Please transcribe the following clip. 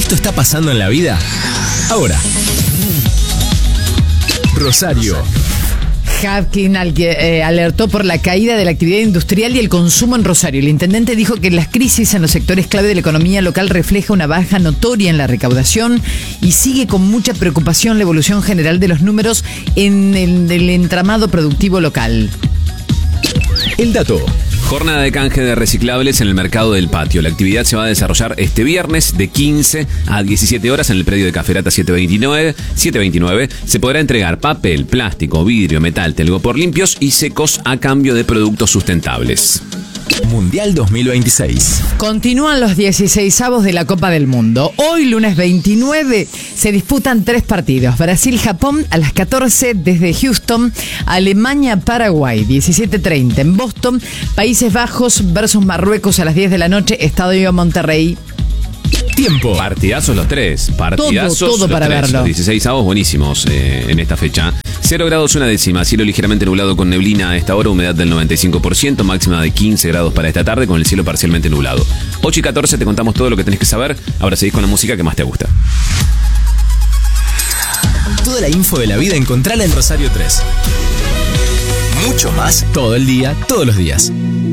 Esto está pasando en la vida ahora. Rosario. Havkin alertó por la caída de la actividad industrial y el consumo en Rosario. El intendente dijo que las crisis en los sectores clave de la economía local refleja una baja notoria en la recaudación y sigue con mucha preocupación la evolución general de los números en el entramado productivo local. El dato. Jornada de canje de reciclables en el mercado del patio. La actividad se va a desarrollar este viernes de 15 a 17 horas en el predio de Caferata 729. Se podrá entregar papel, plástico, vidrio, metal, telgopor limpios y secos a cambio de productos sustentables. Mundial 2026. Continúan los 16avos de la Copa del Mundo. Hoy, lunes 29, se disputan 3 partidos. Brasil-Japón a las 14 desde Houston. Alemania-Paraguay, 17:30 en Boston. Países Bajos versus Marruecos a las 10 de la noche. Estadio Monterrey. Tiempo. Partidazos los 3. Partidazos todo para verlo. Los 16avos buenísimos en esta fecha. 0 grados 1 décima, cielo ligeramente nublado con neblina a esta hora, humedad del 95%, máxima de 15 grados para esta tarde con el cielo parcialmente nublado. 8:14 te contamos todo lo que tenés que saber. Ahora seguís con la música que más te gusta. Toda la info de la vida encontrala en Rosario 3. Mucho más todo el día, todos los días.